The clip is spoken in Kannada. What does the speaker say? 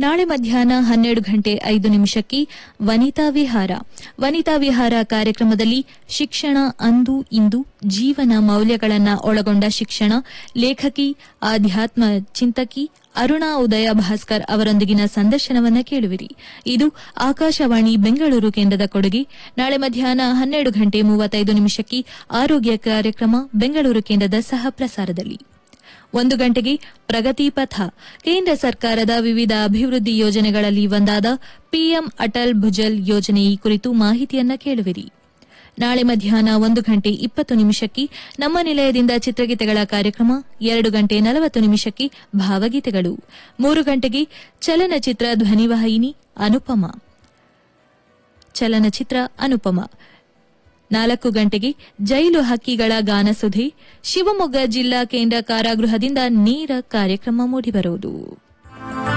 ನಾಳೆ ಮಧ್ಯಾಹ್ನ 12:05 ವನಿತಾ ವಿಹಾರ ಕಾರ್ಯಕ್ರಮದಲ್ಲಿ ಶಿಕ್ಷಣ ಅಂದು ಇಂದು ಜೀವನ ಮೌಲ್ಯಗಳನ್ನು ಒಳಗೊಂಡ ಶಿಕ್ಷಣ ಲೇಖಕಿ ಆಧ್ಯಾತ್ಮ ಚಿಂತಕಿ ಅರುಣಾ ಉದಯ ಭಾಸ್ಕರ್ ಅವರೊಂದಿಗಿನ ಸಂದರ್ಶನವನ್ನು ಕೇಳುವಿರಿ. ಇದು ಆಕಾಶವಾಣಿ ಬೆಂಗಳೂರು ಕೇಂದ್ರದ ಕೊಡುಗೆ. ನಾಳೆ ಮಧ್ಯಾಹ್ನ 12:35 ಆರೋಗ್ಯ ಕಾರ್ಯಕ್ರಮ ಬೆಂಗಳೂರು ಕೇಂದ್ರದ ಸಹ ಪ್ರಸಾರದಲ್ಲಿ. 1 ಗಂಟೆಗೆ ಪ್ರಗತಿ ಪಥ, ಕೇಂದ್ರ ಸರ್ಕಾರದ ವಿವಿಧ ಅಭಿವೃದ್ಧಿ ಯೋಜನೆಗಳಲ್ಲಿ ಒಂದಾದ ಪಿಎಂ ಅಟಲ್ ಭುಜಲ್ ಯೋಜನೆ ಈ ಕುರಿತು ಮಾಹಿತಿಯನ್ನ ಕೇಳುವಿರಿ. ನಾಳೆ ಮಧ್ಯಾಹ್ನ 1:20 ನಮ್ಮ ನಿಲಯದಿಂದ ಚಿತ್ರಗೀತೆಗಳ ಕಾರ್ಯಕ್ರಮ, 2:40 ಭಾವಗೀತೆಗಳು, 3 ಗಂಟೆಗೆ ಚಲನಚಿತ್ರ ಧ್ವನಿವಾಹಿನಿ ಅನುಪಮ, 4 ಗಂಟೆಗೆ ಜೈಲು ಹಕ್ಕಿಗಳ ಗಾನಸುಧೆ, ಶಿವಮೊಗ್ಗ ಜಿಲ್ಲಾ ಕೇಂದ್ರ ಕಾರಾಗೃಹದಿಂದ ನೇರ ಕಾರ್ಯಕ್ರಮ ಮೂಡಿಬರುವುದು.